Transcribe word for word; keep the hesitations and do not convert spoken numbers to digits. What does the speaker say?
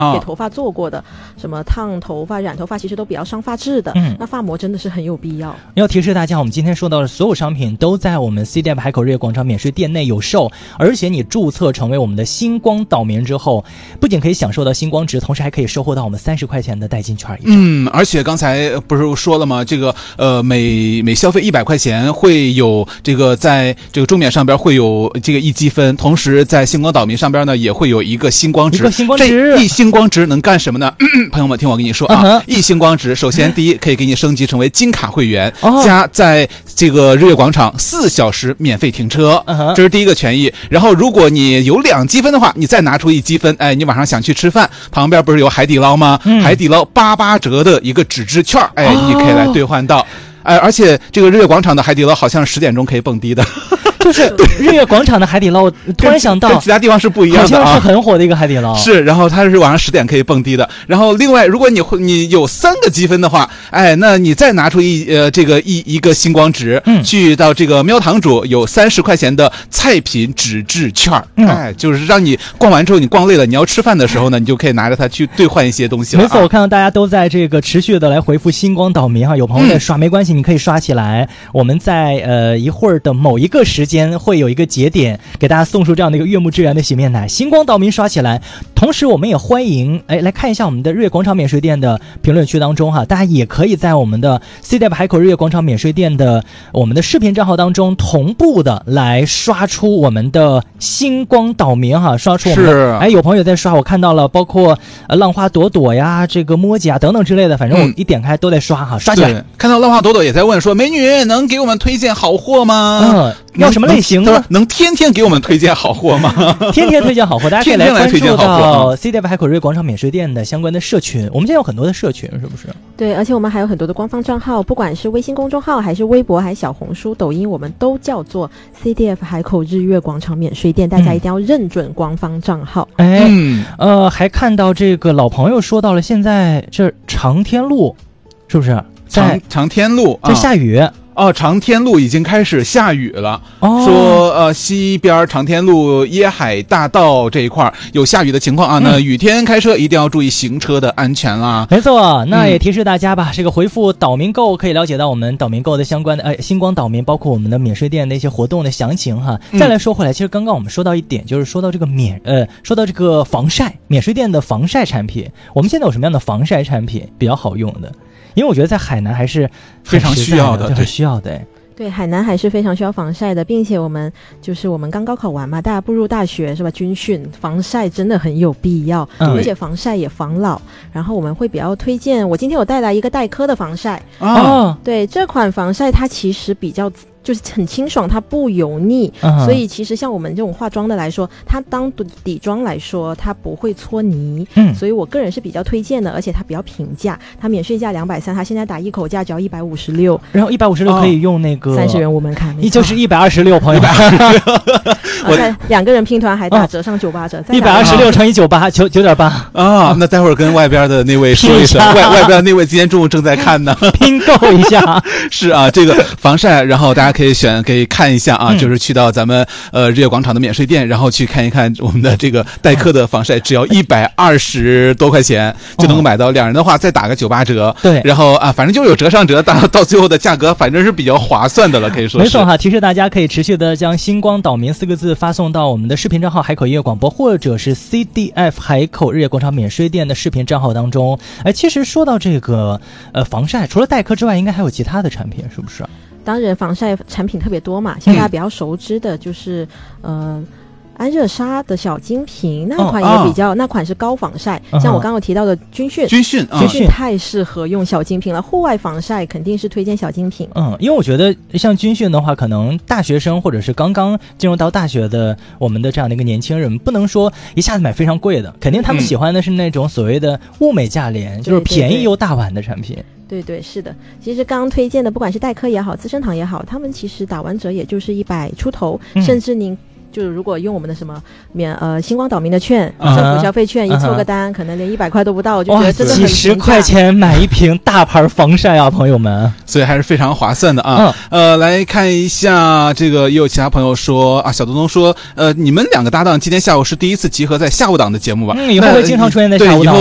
给头发做过的、哦、什么烫头发染头发其实都比较伤发质的、嗯、那发膜真的是很有必要。 要提示大家，我们今天说到的所有商品都在我们 C D F 海口日月广场免税店内有售，而且你注册成为我们的星光岛民之后，不仅可以享受到星光值，同时还可以收获到我们三十块钱的代金券。 嗯，而且刚才不是说了吗，这个呃每每消费一百块钱会有这个在这个终免上边会有这个一积分，同时在星光岛民上边呢也会有一个星光值。 一个星光值， 这一星光值能干什么呢？咳咳朋友们听我跟你说啊， uh-huh. 一星光值首先第一可以给你升级成为金卡会员， uh-huh. 加在这个日月广场四小时免费停车， uh-huh. 这是第一个权益。然后如果你有两积分的话，你再拿出一积分，哎，你晚上想去吃饭，旁边不是有海底捞吗？嗯、海底捞八八折的一个纸质券，哎， oh. 你可以来兑换到。哎，而且这个日月广场的海底捞好像十点钟可以蹦迪的。 就是日月广场的海底捞，突然想到跟其他地方是不一样的、啊， 好像是很火的一个海底捞。 是，然后它是晚上十点可以蹦迪的。然后另外，如果你你有三个积分的话，哎，那你再拿出一呃这个一一个星光值，嗯，去到这个喵堂主有三十块钱的菜品纸质券，嗯、哎，就是让你逛完之后你逛累了，你要吃饭的时候呢，你就可以拿着它去兑换一些东西了、啊。 没错，我看到大家都在这个持续的来回复星光岛民哈，有朋友在刷、嗯，没关系，你可以刷起来。我们在呃一会儿的某一个时间会有一个节点给大家送出这样的一个悦木之源的洗面奶，星光岛民刷起来。同时我们也欢迎哎来看一下我们的日月广场免税店的评论区当中哈，大家也可以在我们的 C D F 海口日月广场免税店的我们的视频账号当中同步的来刷出我们的星光岛民哈，刷出我们的哎有朋友在刷，我看到了，包括呃浪花朵朵呀，这个摸甲等等之类的，反正我一点开都在刷哈，刷起来。 看到浪花朵朵也在问说，美女能给我们推荐好货吗？ 嗯，要什么类型呢？ 能天天给我们推荐好货吗？ 天天推荐好货，大家可以来关注到 C D F 海口日月广场免税店的相关的社群。我们现在有很多的社群，是不是？ 对，而且我们还有很多的官方账号，不管是微信公众号，还是微博，还是小红书、抖音，我们都叫做 C D F 海口日月广场免税店，大家一定要认准官方账号。 哎、嗯，呃，还看到这个老朋友说到了，现在这长天路，是不是？ 长长天路在下雨。啊哦，长天路已经开始下雨了。哦，说呃西边长天路椰海大道这一块有下雨的情况啊。嗯、那雨天开车一定要注意行车的安全啦。 没错，那也提示大家吧，嗯、这个回复岛民购可以了解到我们岛民购的相关的呃星光岛民，包括我们的免税店的一些活动的详情哈。嗯、再来说回来，其实刚刚我们说到一点，就是说到这个免呃说到这个防晒，免税店的防晒产品，我们现在有什么样的防晒产品比较好用的？因为我觉得在海南还是非常需要的， 对，很需要的。 对，海南还是非常需要防晒的，并且我们就是我们刚高考完嘛，大家步入大学是吧？军训防晒真的很有必要，嗯、而且防晒也防老。然后我们会比较推荐，我今天有带来一个黛珂的防晒哦，对，这款防晒它其实比较。就是很清爽，它不油腻、uh-huh. 所以其实像我们这种化妆的来说，它当底妆来说它不会搓泥、嗯、所以我个人是比较推荐的，而且它比较平价，它免税价两百三十，它现在打一口价只要一百五十六， 然后一百五十六可以用那个三十元无门槛， 你就是一百二十六朋友们我在两个人拼团还打折上九八折， 一百二十六乘以九八九九点八啊！那待会儿跟外边的那位说一声，外外边那位今天中午正在看呢， 拼购一下。 是啊，这个防晒，然后大家可以选可以看一下啊、嗯，就是去到咱们呃日月广场的免税店，然后去看一看我们的这个黛珂的防晒，只要一百二十多块钱就能够买到，两人的话再打个九八折， 对， 然后啊，反正就有折上折，到到最后的价格反正是比较划算的了，可以说是。 没错哈，提示大家可以持续的将星光岛民四个字发送到我们的视频账号海口音乐广播，或者是 C D F 海口日月广场免税店的视频账号当中。哎，其实说到这个呃防晒，除了黛珂之外，应该还有其他的产品，是不是？ 当然防晒产品特别多嘛，像大家比较熟知的就是、嗯、呃安热莎的小金瓶，那款也比较、哦、那款是高防晒、哦、像我刚刚提到的军训军训、 哦、军训太适合用小金瓶了，户外防晒肯定是推荐小金瓶。 嗯，因为我觉得像军训的话，可能大学生或者是刚刚进入到大学的我们的这样的一个年轻人，不能说一下子买非常贵的，肯定他们喜欢的是那种所谓的物美价廉、嗯、就是便宜又大碗的产品。 对对是的，其实刚刚推荐的不管是黛珂也好，资生堂也好，他们其实打完折也就是一百出头、嗯、甚至您就是如果用我们的什么免呃星光岛民的券，政府消费券，一凑个单，可能连一百块都不到，我就觉得真的很几十块钱买一瓶大牌防晒啊，朋友们， 所以还是非常划算的啊。呃，来看一下这个，也有其他朋友说啊，小东东说，呃，你们两个搭档今天下午是第一次集合在下午档的节目吧？ 嗯，以后会经常出现在下午档。